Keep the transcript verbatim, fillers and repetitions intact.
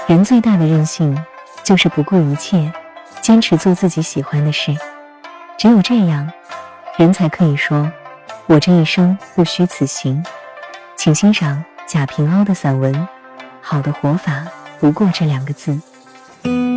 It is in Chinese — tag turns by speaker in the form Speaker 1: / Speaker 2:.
Speaker 1: 人最大的任性，就是不顾一切，坚持做自己喜欢的事。只有这样，人才可以说，我这一生不虚此行。请欣赏贾平凹的散文《好的活法不过这两个字》。